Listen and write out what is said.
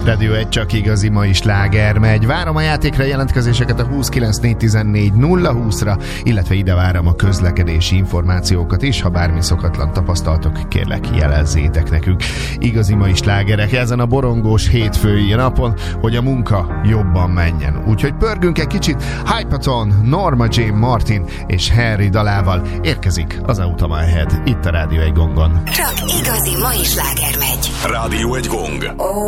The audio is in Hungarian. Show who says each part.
Speaker 1: Rádió egy csak igazi mai sláger megy. Várom a játékra jelentkezéseket a 29414 020-ra, illetve ide várom a közlekedési információkat is. Ha bármi szokatlan tapasztaltok, kérlek jelezzétek nekünk. Igazi mai slágerek ezen a borongós hétfői napon, hogy a munka jobban menjen. Úgyhogy pörgünk egy kicsit. Hypaton, Norma Jean Martin és Henry dalával érkezik az Automahead itt a Rádió egy gongon.
Speaker 2: Csak igazi mai sláger megy.
Speaker 3: Rádió egy gong.